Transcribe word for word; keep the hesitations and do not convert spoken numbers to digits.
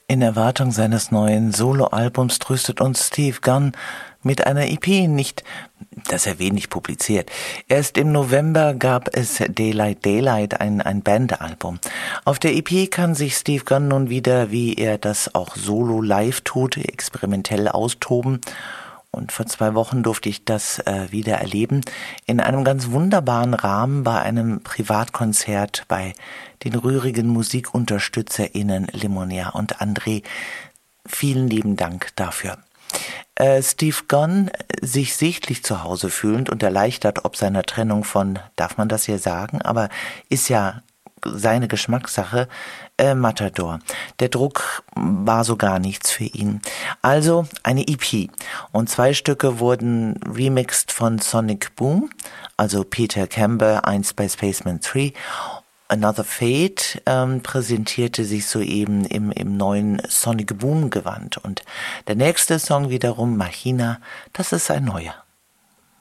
In Erwartung seines neuen Soloalbums tröstet uns Steve Gunn mit einer E P, nicht, dass er wenig publiziert. Erst im November gab es Daylight Daylight, ein, ein Bandalbum. Auf der E P kann sich Steve Gunn nun wieder, wie er das auch solo live tut, experimentell austoben. Und vor zwei Wochen durfte ich das äh, wieder erleben, in einem ganz wunderbaren Rahmen bei einem Privatkonzert bei den rührigen MusikunterstützerInnen Limonia und André. Vielen lieben Dank dafür. Äh, Steve Gunn, sich sichtlich zu Hause fühlend und erleichtert ob seiner Trennung von, darf man das hier sagen, aber ist ja seine Geschmackssache, äh, Matador. Der Druck war so gar nichts für ihn. Also eine E P. Und zwei Stücke wurden remixed von Sonic Boom, also Peter Campbell, eins bei Spaceman drei. Another Fate ähm, präsentierte sich soeben im, im neuen Sonic Boom Gewand. Und der nächste Song wiederum, Machina, das ist ein neuer.